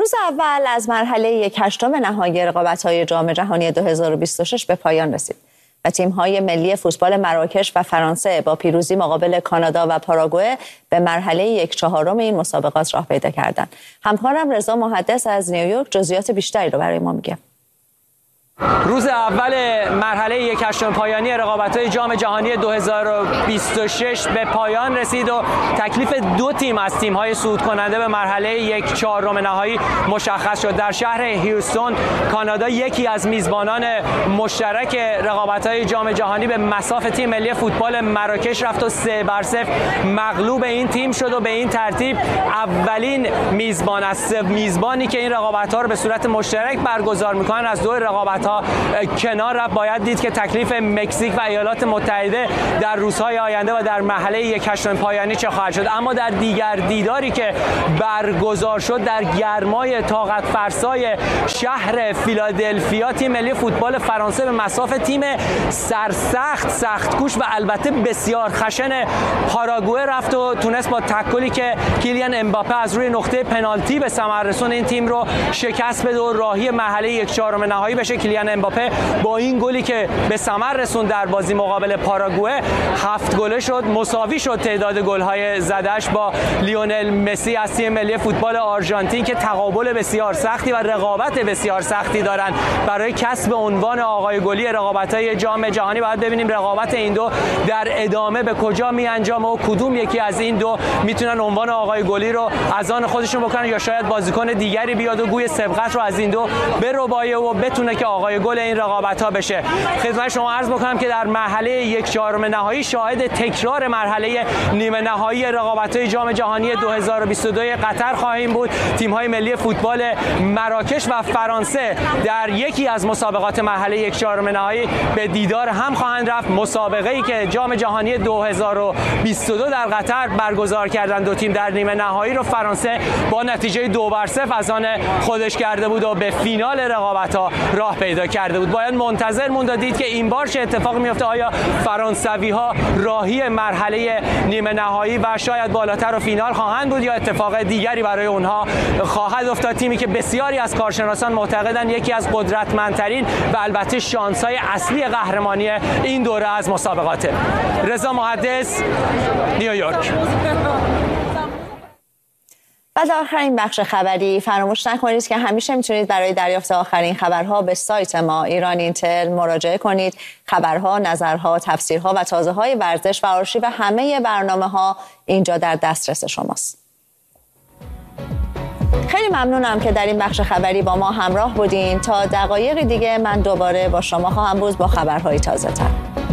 روز اول از مرحله 1/8 نهایی رقابت‌های جام جهانی 2026 به پایان رسید و تیم‌های ملی فوتبال مراکش و فرانسه با پیروزی مقابل کانادا و پاراگوئه به مرحله 1/4 این مسابقات راه پیدا کردند. همکارم رضا محدث از نیویورک جزئیات بیشتری رو برای ما میگه. روز اول مرحله 1/8 پایانی رقابت‌های جام جهانی 2026 به پایان رسید و تکلیف دو تیم از تیم‌های صعود کننده به مرحله 1/4 نهایی مشخص شد. در شهر هیوستون کانادا یکی از میزبانان مشترک رقابت‌های جام جهانی به مصاف تیم ملی فوتبال مراکش رفت و 3-0 مغلوب این تیم شد و به این ترتیب اولین میزبان از میزبانی که این رقابت‌ها رو به صورت مشترک برگزار می‌کنن از دو رقابت کنار رفت. باید دید که تکلیف مکزیک و ایالات متحده در روزهای آینده و در مرحله 1/8 پایانی چه خواهد شد. اما در دیگر دیداری که برگزار شد در گرمای طاقت فرسای شهر فیلادلفیا، تیم ملی فوتبال فرانسه به مصاف تیم سخت‌کوش و البته بسیار خشن پاراگوئه رفت و تونست با تکلی که کیلیان امباپه از روی نقطه پنالتی به ثمر رسون این تیم رو شکست بده و راهی مرحله 1/4 نهایی بشه. کیلیان امباپه با این گلی که به ثمر رسوند در بازی مقابل پاراگوئه 7 گله شد، مساوی شد تعداد گل‌های زدش با لیونل مسی از تیم ملی فوتبال آرژانتین که تقابل بسیار سختی و رقابت بسیار سختی دارن برای کسب عنوان آقای گلی رقابت‌های جام جهانی. باید ببینیم رقابت این دو در ادامه به کجا می‌انجامه و کدوم یکی از این دو میتونن عنوان آقای گلی رو از آن خودشون بکنن یا شاید بازیکن دیگری بیاد و گوی سبقت رو از این دو بربایه و بتونه که آقای گل این رقابت‌ها بشه. خدمت شما عرض بکنم که در مرحله 1/4 نهایی شاهد تکرار مرحله نیمه نهایی رقابت‌های جام جهانی 2022 قطر خواهیم بود. تیم‌های ملی فوتبال مراکش و فرانسه در یکی از مسابقات مرحله 1/4 نهایی به دیدار هم خواهند رفت. مسابقه‌ای که جام جهانی 2022 در قطر برگزار کردن دو تیم در نیمه نهایی رو فرانسه با نتیجه 2-0 از آن خودش کرده بود و به فینال رقابت‌ها راه پیدا کرده بود. باید منتظر موند و دید که این بار چه اتفاقی میفته. آیا فرانسوی‌ها راهی مرحله نیمه نهایی و شاید بالاتر و فینال خواهند بود یا اتفاق دیگری برای اونها خواهد افتاد؟ تیمی که بسیاری از کارشناسان معتقدند یکی از قدرتمندترین و البته شانس‌های اصلی قهرمانی این دوره از مسابقاته. رضا محدث، نیویورک. و در آخرین بخش خبری فراموش نکنید که همیشه میتونید برای دریافت آخرین خبرها به سایت ما ایران اینتل مراجعه کنید. خبرها، نظرها، تفسیرها و تازه‌های ورزش و آرشیو همه برنامه‌ها اینجا در دسترس شماست. خیلی ممنونم که در این بخش خبری با ما همراه بودین. تا دقایقی دیگه من دوباره با شما خواهم بود با خبرهای تازه‌تر.